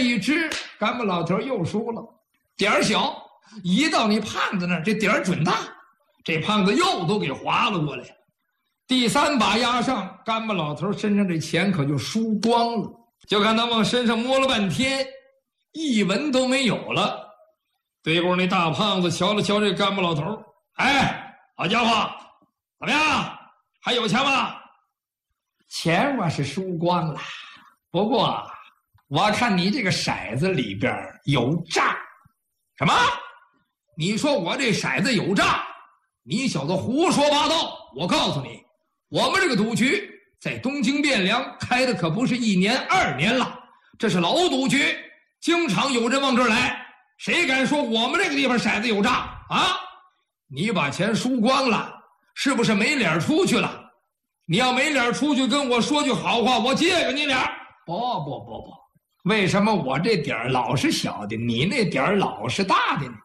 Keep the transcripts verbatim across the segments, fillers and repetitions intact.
一支，干巴老头又输了。点儿小，一到你胖子那儿，这点儿准大，这胖子又都给划了过来。第三把压上，干巴老头身上这钱可就输光了。就看他往身上摸了半天，一文都没有了。对过那大胖子瞧了瞧这干巴老头，哎，好家伙，怎么样？还有钱吗？钱我是输光了，不过我看你这个骰子里边有诈。什么？你说我这骰子有诈？你小子胡说八道！我告诉你，我们这个赌局在东京汴梁开的可不是一年二年了，这是老赌局，经常有人往这儿来。谁敢说我们这个地方骰子有诈啊？你把钱输光了，是不是没脸出去了？你要没脸出去跟我说句好话，我借给你脸。不不不不，为什么我这点儿老是小的，你那点儿老是大的呢？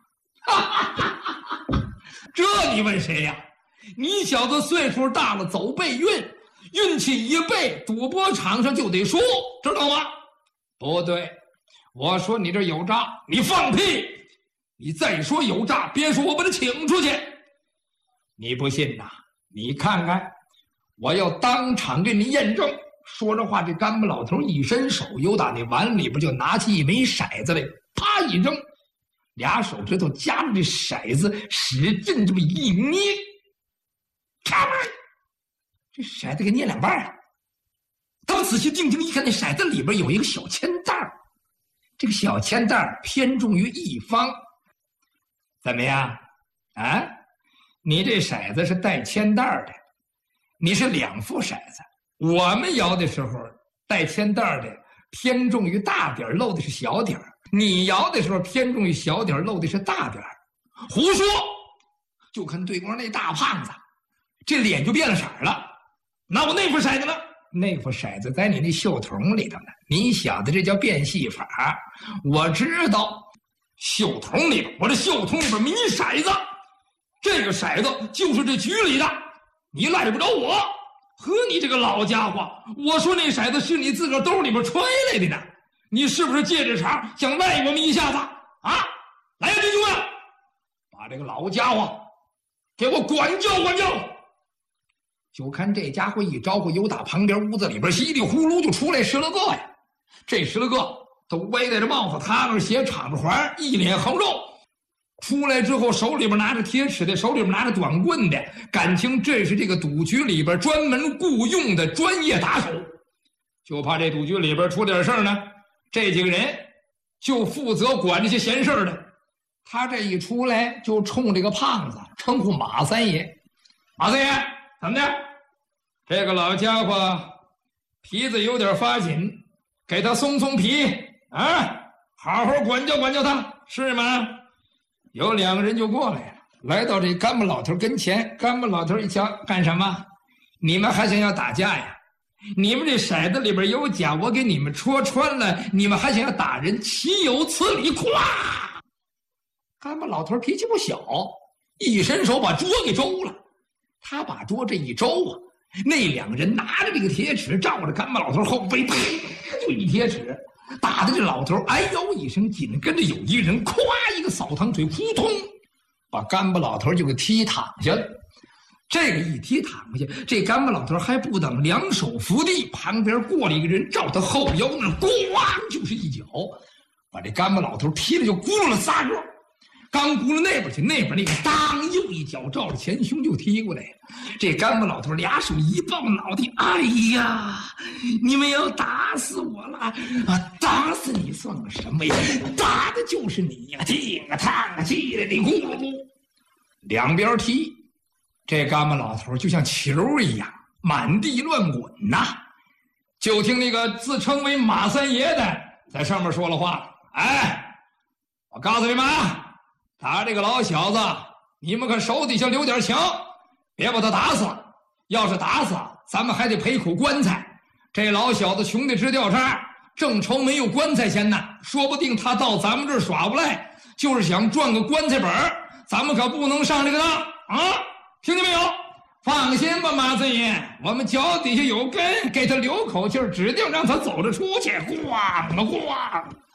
这你问谁呀？你小子岁数大了，走背运，运气一背，赌博场上就得输，知道吗？不对，我说你这有诈，你放屁！你再说有诈，别说我把他请出去。你不信呐？你看看，我要当场给你验证。说着话，这干巴老头一伸手，又打那碗里边就拿起一枚骰子来，啪一扔，俩手指头夹着这骰子，使劲这么一捏，咔，这骰子给捏两半了。他们仔细定睛一看，那骰子里边有一个小铅袋，这个小铅袋偏重于一方。怎么样啊？你这骰子是带铅袋的，你是两副骰子。我们摇的时候带铅袋的偏重于大点，漏的是小点；你摇的时候偏重于小点，漏的是大点。胡说！就看对面那大胖子，这脸就变了色了。那我那副骰子呢？那副骰子在你那袖筒里头呢。你小子这叫变戏法。我知道，袖筒里边，我这袖筒里边迷骰子，这个骰子就是这局里的，你赖不着我。和你这个老家伙，我说那骰子是你自个兜里边揣来的呢，你是不是借这茬想赖我们一下子啊？来呀，弟兄们，把这个老家伙给我管教管教！就看这家伙一招呼，由打旁边屋子里边稀里呼噜就出来十来个呀。这十来个都歪戴着帽子，踏着鞋，敞着环，一脸横肉。出来之后，手里边拿着铁尺的，手里边拿着短棍的，感情这是这个赌局里边专门雇佣的专业打手。就怕这赌局里边出点事儿呢，这几个人就负责管这些闲事儿的。他这一出来，就冲这个胖子称呼马三爷。马三爷，怎么的？这个老家伙皮子有点发紧，给他松松皮啊，好好管教管教他，是吗？有两个人就过来了，来到这干巴老头跟前。干巴老头一瞧，干什么？你们还想要打架呀？你们这骰子里边有假，我给你们戳穿了，你们还想要打人，岂有此理！咵！干巴老头脾气不小，一伸手把桌给周了。他把桌这一周啊，那两个人拿着这个铁尺，照着干巴老头后背，啪就一铁尺。打的这老头哎呦一声，紧跟着有一人咵一个扫堂腿，扑通把干巴老头就给踢躺下了。这个一踢躺下，这干巴老头还不等两手扶地，旁边过来一个人，照他后腰那咣就是一脚，把这干巴老头踢了就咕噜了仨个。刚咕噜那边去，那边那个当又一脚照着前胸就踢过来了。这干巴老头俩手一抱脑袋，哎呀，你们要打死我了啊！打死你算个什么呀？打的就是你呀！踢啊烫啊，气的你咕噜咕，两边踢，这干巴老头就像球一样满地乱滚呐。就听那个自称为马三爷的在上面说了话：“哎，我告诉你们啊！打这个老小子，你们可手底下留点情，别把他打死。要是打死，咱们还得赔口棺材。这老小子穷的直掉渣，正愁没有棺材钱呢。说不定他到咱们这儿耍不赖，就是想赚个棺材本儿。咱们可不能上这个当啊！听见没有？放心吧，马三爷，我们脚底下有根，给他留口气儿，指定让他走着出去。咣了咣。